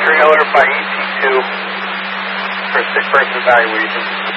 trailer by ET2 for a sick person evaluation.